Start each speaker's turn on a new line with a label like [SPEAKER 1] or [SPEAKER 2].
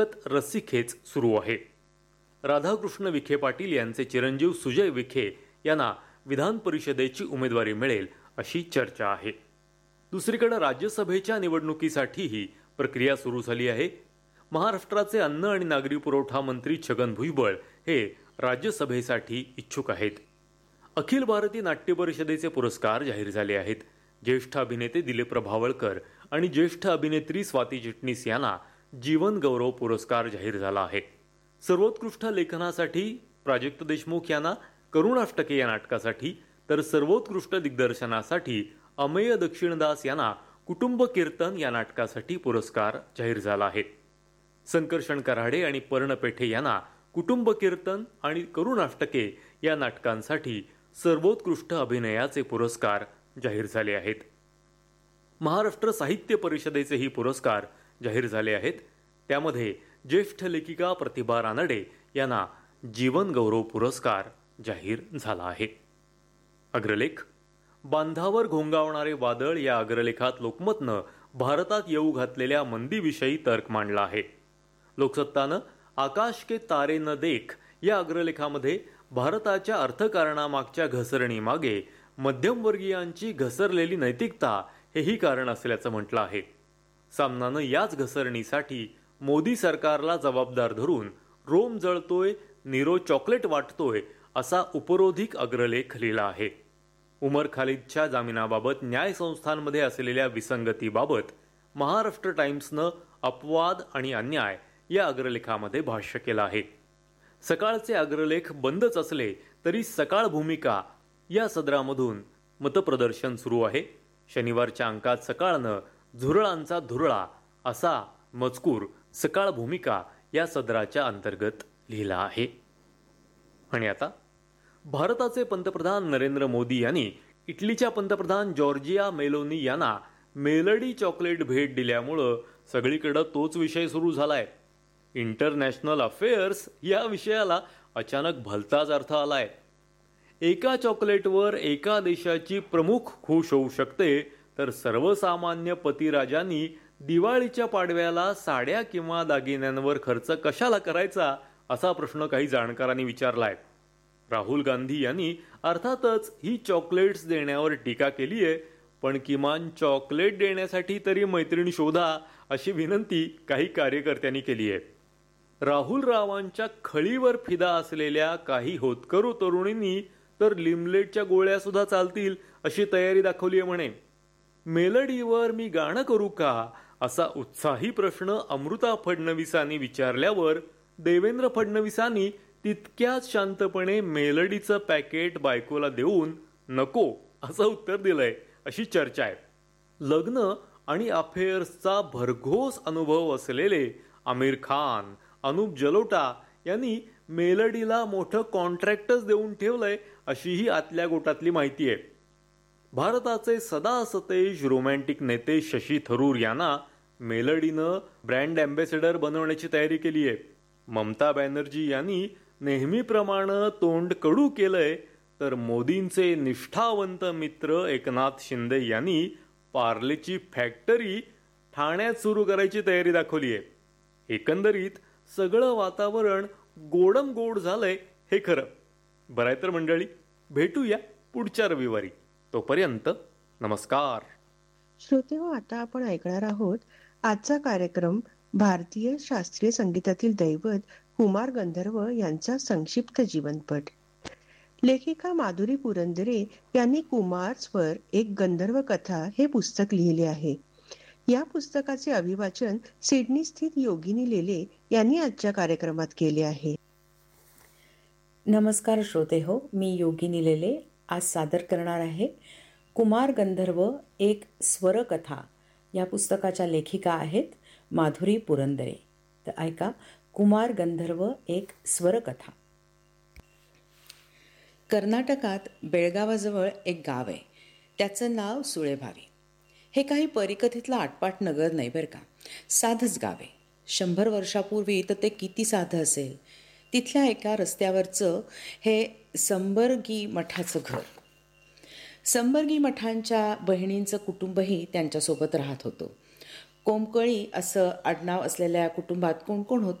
[SPEAKER 1] रस्सीखेच सुरू आहे. राधाकृष्ण विखे पाटील यांचे चिरंजीव सुजय विखे यांना विधान परिषदेची उमेदवारी मिळेल अशी चर्चा आहे. दुसरीकडे राज्यसभेच्या निवडणुकीसाठीही प्रक्रिया सुरू झाली आहे. महाराष्ट्राचे अन्न आणि नागरी पुरवठा मंत्री छगन भुजबळ हे राज्यसभेसाठी इच्छुक आहेत. अखिल भारतीय नाट्य परिषदेचे पुरस्कार जाहीर झाले आहेत. ज्येष्ठ अभिनेते दिलीप प्रभावळकर आणि ज्येष्ठ अभिनेत्री स्वाती चिटणीस यांना जीवन गौरव पुरस्कार जाहीर झाला आहे. सर्वोत्कृष्ट लेखनासाठी प्राजक्त देशमुख यांना करुणाष्टके या नाटकासाठी, तर सर्वोत्कृष्ट दिग्दर्शनासाठी अमेय दक्षिणदास यांना कुटुंब कीर्तन या नाटकासाठी पुरस्कार जाहीर झाला आहे. संकर्षण कराडे आणि पर्ण पेठे यांना कुटुंब कीर्तन आणि करुणाष्टके या नाटकांसाठी सर्वोत्कृष्ट अभिनयाचे पुरस्कार जाहीर झाले आहेत. महाराष्ट्र साहित्य परिषदेचेही पुरस्कार जाहीर झाले आहेत. त्यामध्ये ज्येष्ठ लेखिका प्रतिभा रानडे यांना जीवन गौरव पुरस्कार जाहीर झाला आहे. अग्रलेख बांधावर घोंगावणारे वादळ या अग्रलेखात लोकमतनं भारतात येऊ घातलेल्या मंदीविषयी तर्क मांडला आहे. लोकसत्तानं आकाश के तारे न देख या अग्रलेखामध्ये भारताच्या अर्थकारणामागच्या घसरणीमागे मध्यमवर्गीयांची घसरलेली नैतिकता हेही कारण असल्याचं म्हटलं आहे. सामनानं याच घसरणीसाठी मोदी सरकारला जबाबदार धरून रोम जळतोय, नीरो चॉकलेट वाटतोय असा उपरोधिक अग्रलेख लिहिला आहे. उमर खालिदच्या जामिनाबाबत न्यायसंस्थांमध्ये असलेल्या विसंगतीबाबत महाराष्ट्र टाइम्सनं अपवाद आणि अन्याय या अग्रलेखामध्ये भाष्य केलं आहे. सकाळचे अग्रलेख बंदच असले तरी सकाळ भूमिका या सदरामधून मतप्रदर्शन सुरू आहे. शनिवारच्या अंकात सकाळनं झुरळांचा धुरळा असा मजकूर सकाळ भूमिका या सदराच्या अंतर्गत लिहिला आहे. आणि आता भारताचे पंतप्रधान नरेंद्र मोदी यांनी इटलीच्या पंतप्रधान जॉर्जिया मेलोनी यांना मेलडी चॉकलेट भेट दिल्यामुळं सगळीकडे तोच विषय सुरू झालाय. इंटरनॅशनल अफेअर्स या विषयाला अचानक भलताच अर्थ आलाय. एका चॉकलेटवर एका देशाची प्रमुख खुश होऊ शकते, तर सर्वसामान्य पतिराजांनी दिवाळीच्या पाडव्याला साड्या किंवा दागिन्यांवर खर्च कशाला करायचा असा प्रश्न काही जाणकारांनी विचारलाय. राहुल गांधी यांनी अर्थातच ही चॉकलेट्स देण्यावर टीका केली आहे, पण किमान चॉकलेट देण्यासाठी तरी मैत्रिणी शोधा अशी विनंती काही कार्यकर्त्यांनी केली आहे. राहुल रावांच्या खळीवर फिदा असलेल्या काही होतकरू तरुणींनी तर लिमलेटच्या गोळ्या सुद्धा चालतील अशी तयारी दाखवली आहे म्हणे. मेलडीवर मी गाणं करू का असा उत्साही प्रश्न अमृता फडणवीसांनी विचारल्यावर देवेंद्र फडणवीसांनी तितक्याच शांतपणे मेलडीचं पॅकेट बायकोला देऊन नको असं उत्तर दिलंय अशी चर्चा आहे. लग्न आणि अफेअर्सचा भरघोस अनुभव असलेले आमिर खान, अनुप जलोटा यांनी मेलडीला मोठं कॉन्ट्रॅक्टच देऊन ठेवलंय अशीही आतल्या गोटातली माहिती आहे. भारताचे सदा सतेज रोमॅन्टिक नेते शशी थरूर यांना मेलडीनं ब्रँड अँबॅसेडर बनवण्याची तयारी केली आहे. ममता बॅनर्जी यांनी नेहमीप्रमाणे तोंड कडू केलंय, तर मोदींचे निष्ठावंत मित्र एकनाथ शिंदे यांनी पार्लेची फॅक्टरी ठाण्यात सुरू करायची तयारी दाखवली आहे. एकंदरीत सगळं वातावरण गोडम गोड झालंय हे खरं. बरं तर मंडळी, भेटूया पुढच्या रविवारी. तोपर्यंत नमस्कार.
[SPEAKER 2] श्रोते हो, आता आपण ऐकणार आहोत आजचा कार्यक्रम भारतीय शास्त्रीय संगीतातील दैवत कुमार गंधर्व यांचा संक्षिप्त जीवनपट. लेखिका माधुरी पुरंदरे यांनी कुमार स्वर एक गंधर्व कथा हे पुस्तक लिहिले आहे. या पुस्तकाचे अभिवाचन सिडनी स्थित योगिनी लेले यांनी आजच्या कार्यक्रमात केले आहे.
[SPEAKER 3] नमस्कार श्रोते हो, मी योगिनी लेले आज सादर करणार आहे कुमार गंधर्व एक स्वरकथा. या पुस्तकाच्या लेखिका आहेत माधुरी पुरंदरे. तर ऐका कुमार गंधर्व एक स्वरकथा. कर्नाटकात बेळगावाजवळ एक गाव आहे. त्याचं नाव सुळेभावी. हे काही परिकथेतलं आटपाट नगर नाही बरं का, साधंच गाव आहे. 100 वर्षापूर्वी तर ते किती साधं असेल. तिथल्या एका रस्त्यावरचं हे संबर्गी मठाचं घर. संबर्गी मठांच्या बहिणींचं कुटुंबही त्यांच्यासोबत राहत होतं. कोमकळी असं आडनाव असलेल्या कुटुंबात कोण कोण होतं?